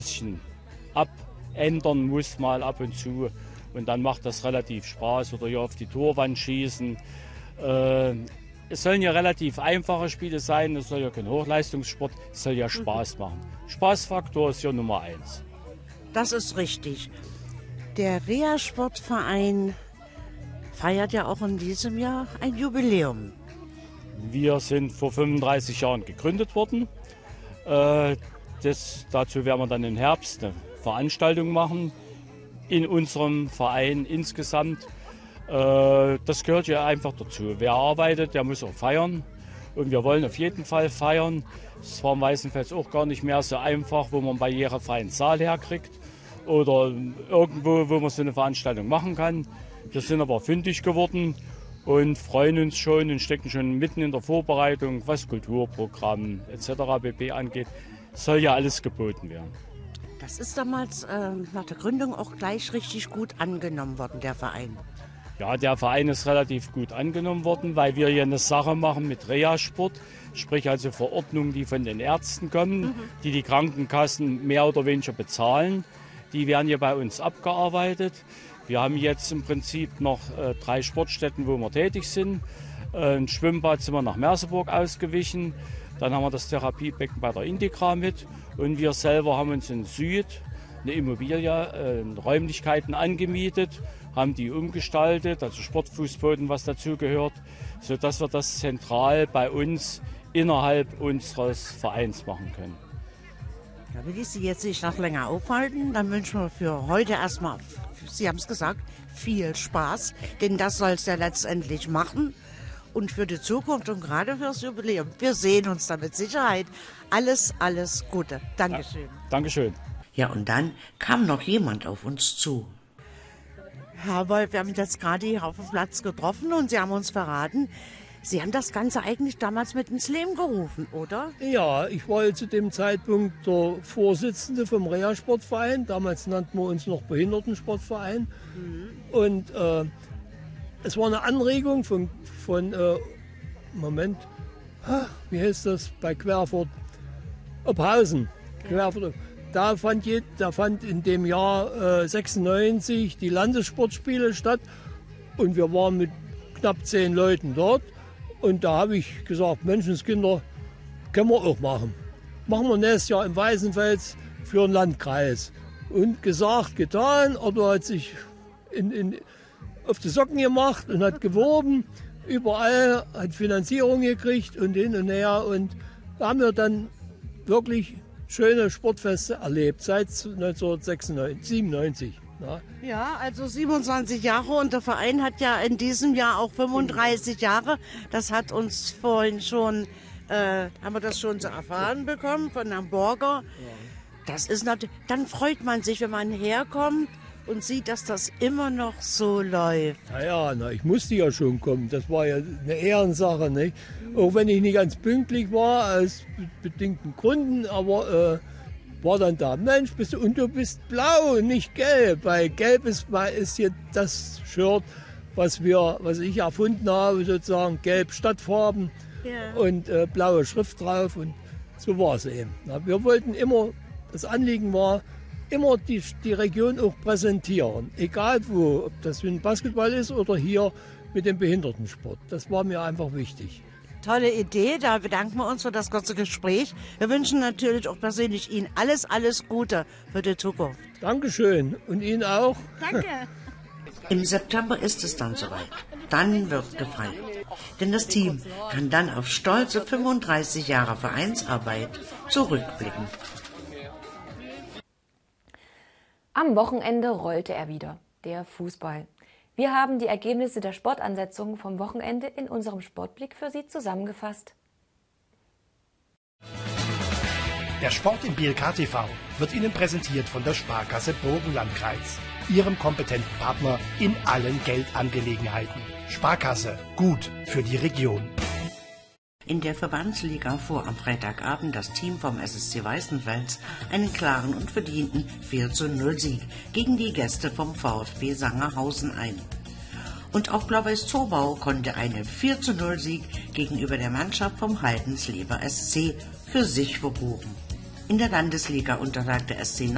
bisschen abändern muss, mal ab und zu. Und dann macht das relativ Spaß. Oder hier auf die Torwand schießen. Es sollen ja relativ einfache Spiele sein. Es soll ja kein Hochleistungssport. Es soll ja Spaß machen. Spaßfaktor ist ja Nummer 1. Das ist richtig. Der Reha-Sportverein feiert ja auch in diesem Jahr ein Jubiläum. Wir sind vor 35 Jahren gegründet worden. Dazu werden wir dann im Herbst eine Veranstaltung machen in unserem Verein insgesamt. Das gehört ja einfach dazu. Wer arbeitet, der muss auch feiern. Und wir wollen auf jeden Fall feiern. Es war im Weißenfels auch gar nicht mehr so einfach, wo man barrierefreien Saal herkriegt oder irgendwo, wo man so eine Veranstaltung machen kann. Wir sind aber fündig geworden und freuen uns schon und stecken schon mitten in der Vorbereitung, was Kulturprogramm etc. pp. Angeht. Soll ja alles geboten werden. Das ist damals nach der Gründung auch gleich richtig gut angenommen worden, der Verein. Ja, der Verein ist relativ gut angenommen worden, weil wir hier eine Sache machen mit Reha-Sport, sprich also Verordnungen, die von den Ärzten kommen, die die Krankenkassen mehr oder weniger bezahlen. Die werden hier bei uns abgearbeitet. Wir haben jetzt im Prinzip noch 3 Sportstätten, wo wir tätig sind. Ein Schwimmbad sind wir nach Merseburg ausgewichen. Dann haben wir das Therapiebecken bei der Integra mit. Und wir selber haben uns in Süd eine Immobilie, Räumlichkeiten angemietet, haben die umgestaltet, also Sportfußboden, was dazugehört, sodass wir das zentral bei uns innerhalb unseres Vereins machen können. Da will ich Sie jetzt nicht noch länger aufhalten. Dann wünschen wir für heute erstmal, Sie haben es gesagt, viel Spaß, denn das soll es ja letztendlich machen. Und für die Zukunft und gerade fürs Jubiläum. Wir sehen uns da mit Sicherheit. Alles, alles Gute. Dankeschön. Ja, Dankeschön. Ja, und dann kam noch jemand auf uns zu. Herr Wolf, wir haben uns jetzt gerade hier auf dem Platz getroffen und Sie haben uns verraten, Sie haben das Ganze eigentlich damals mit ins Leben gerufen, oder? Ja, ich war zu dem Zeitpunkt der Vorsitzende vom Reha-Sportverein. Damals nannten wir uns noch Behindertensportverein. Und es war eine Anregung von Moment, wie heißt das, bei Querfurt, Ophausen. Querfurt. Da fand in dem Jahr 96 die Landessportspiele statt und wir waren mit knapp 10 Leuten dort. Und da habe ich gesagt, Menschenskinder, können wir auch machen. Machen wir nächstes Jahr im Weißenfels für den Landkreis. Und gesagt, getan, Otto hat sich auf die Socken gemacht und hat geworben. Überall hat Finanzierung gekriegt und hin und her. Und da haben wir dann wirklich schöne Sportfeste erlebt, seit 1997. Ja, also 27 Jahre und der Verein hat ja in diesem Jahr auch 35 Jahre. Das hat uns vorhin schon, haben wir das schon zu erfahren bekommen von Herrn Borger. Das ist natürlich, dann freut man sich, wenn man herkommt und sieht, dass das immer noch so läuft. Naja, ich musste ja schon kommen. Das war ja eine Ehrensache, nicht? Auch wenn ich nicht ganz pünktlich war, aus bedingten Gründen, aber war dann da, Mensch, du bist blau, nicht gelb. Weil gelb ist hier das Shirt, was ich erfunden habe, sozusagen gelb Stadtfarben und blaue Schrift drauf und so war es eben. Wir wollten immer, das Anliegen war, immer die Region auch präsentieren, egal wo, ob das mit dem Basketball ist oder hier mit dem Behindertensport. Das war mir einfach wichtig. Tolle Idee, da bedanken wir uns für das kurze Gespräch. Wir wünschen natürlich auch persönlich Ihnen alles, alles Gute für die Zukunft. Dankeschön und Ihnen auch. Danke. Im September ist es dann soweit. Dann wird gefeiert. Denn das Team kann dann auf stolze 35 Jahre Vereinsarbeit zurückblicken. Am Wochenende rollte er wieder, der Fußball. Wir haben die Ergebnisse der Sportansetzungen vom Wochenende in unserem Sportblick für Sie zusammengefasst. Der Sport im BLK TV wird Ihnen präsentiert von der Sparkasse Burgenlandkreis, Ihrem kompetenten Partner in allen Geldangelegenheiten. Sparkasse, gut für die Region. In der Verbandsliga fuhr am Freitagabend das Team vom SSC Weißenfels einen klaren und verdienten 4:0 Sieg gegen die Gäste vom VfB Sangerhausen ein. Und auch Blau-Weiß Zobau konnte einen 4:0 Sieg gegenüber der Mannschaft vom Heidensleber SC für sich verbuchen. In der Landesliga unterlag der SC